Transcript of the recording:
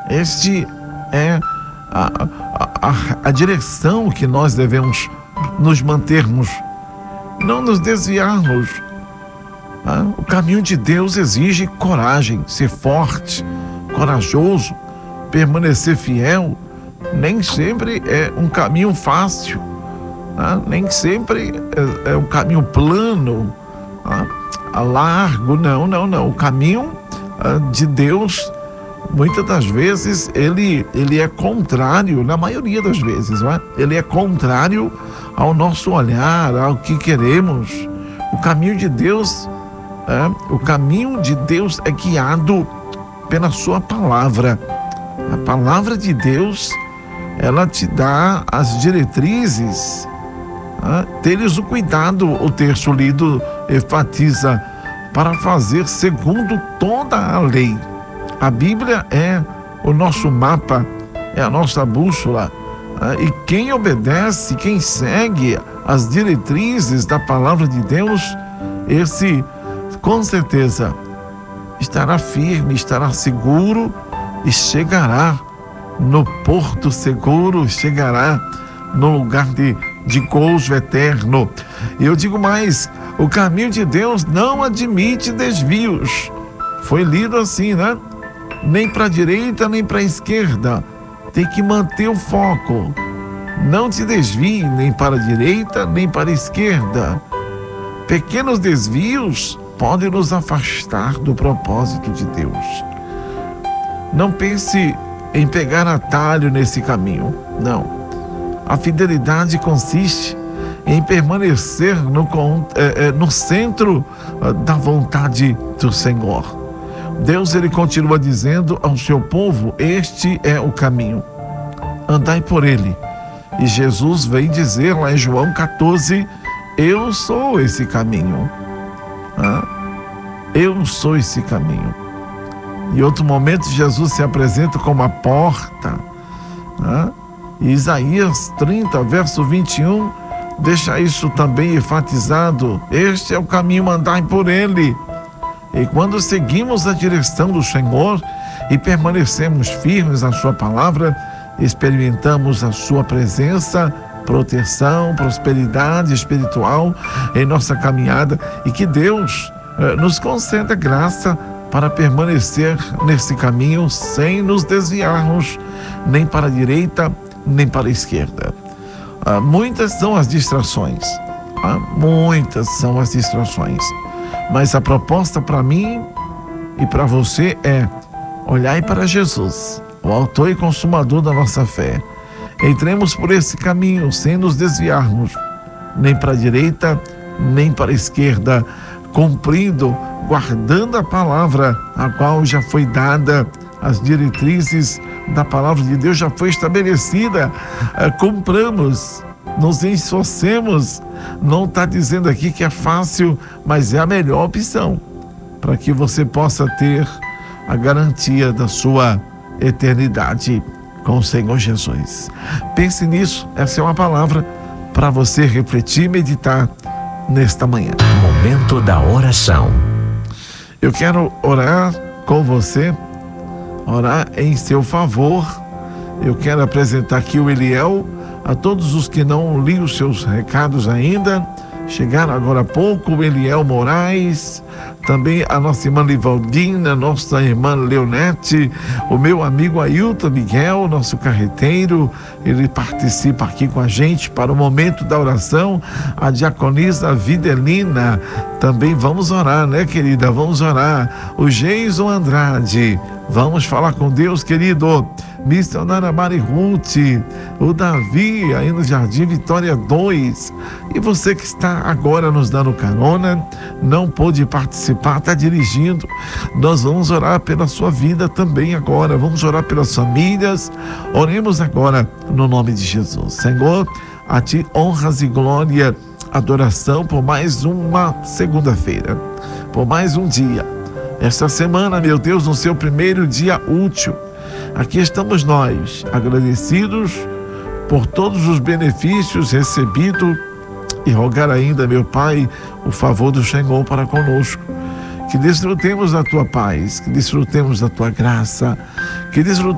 Este é a direção que nós devemos nos mantermos, não nos desviarmos. O caminho de Deus exige coragem, ser forte, corajoso, permanecer fiel. Nem sempre é um caminho fácil, nem sempre é um caminho plano, largo. Não. O caminho de Deus, muitas das vezes, ele é contrário, na maioria das vezes, ele é contrário ao nosso olhar, ao que queremos. O caminho de Deus é guiado pela sua palavra. A palavra de Deus, ela te dá as diretrizes. Teres o cuidado, o texto lido enfatiza, para fazer segundo toda a lei. A Bíblia é o nosso mapa, é a nossa bússola. E quem obedece, quem segue as diretrizes da palavra de Deus, esse com certeza estará firme, estará seguro e chegará no porto seguro, chegará no lugar de gozo eterno. E eu digo mais, o caminho de Deus não admite desvios. Foi lido assim, Nem para a direita, nem para a esquerda. Tem que manter o foco. Não te desvie nem para a direita, nem para a esquerda. Pequenos desvios podem nos afastar do propósito de Deus. Não pense em pegar atalho nesse caminho. Não. A fidelidade consiste em permanecer no centro da vontade do Senhor. Deus, ele continua dizendo ao seu povo: este é o caminho, andai por ele. E Jesus vem dizer lá em João 14: eu sou esse caminho. Eu sou esse caminho. Em outro momento, Jesus se apresenta como a porta. E Isaías 30, verso 21, deixa isso também enfatizado. Este é o caminho, andai por ele. E quando seguimos a direção do Senhor e permanecemos firmes na sua palavra, experimentamos a sua presença, proteção, prosperidade espiritual em nossa caminhada, e que Deus nos conceda graça para permanecer nesse caminho sem nos desviarmos nem para a direita nem para a esquerda. Muitas são as distrações, mas a proposta para mim e para você é: olhai para Jesus, o autor e consumador da nossa fé. Entremos por esse caminho sem nos desviarmos nem para a direita nem para a esquerda, cumprindo, guardando a palavra a qual já foi dada, as diretrizes da palavra de Deus já foi estabelecida. Cumpramos, nos esforcemos. Não está dizendo aqui que é fácil, mas é a melhor opção para que você possa ter a garantia da sua eternidade com o Senhor Jesus. Pense nisso, essa é uma palavra para você refletir e meditar nesta manhã. Momento da oração. Eu quero orar com você, orar em seu favor. Eu quero apresentar aqui o Eliel, a todos os que não li os seus recados ainda. Chegaram agora há pouco o Eliel Moraes, também a nossa irmã Livaldina, nossa irmã Leonete, o meu amigo Ailton Miguel, nosso carreteiro, ele participa aqui com a gente para o momento da oração. A diaconisa Videlina, também vamos orar, né, querida? Vamos orar. O Geison Andrade, vamos falar com Deus, querido. Missionária Mari Ruth, o Davi, aí no Jardim Vitória 2. E você que está agora nos dando carona, não pôde participar, está dirigindo, nós vamos orar pela sua vida também agora, vamos orar pelas famílias. Oremos agora no nome de Jesus. Senhor, a ti honras e glória, adoração por mais uma segunda-feira, por mais um dia. Esta semana, meu Deus, no seu primeiro dia útil, aqui estamos nós, agradecidos por todos os benefícios recebidos, e rogar ainda, meu Pai, o favor do Senhor para conosco. Que desfrutemos da tua paz, que desfrutemos da tua graça, que desfrutemos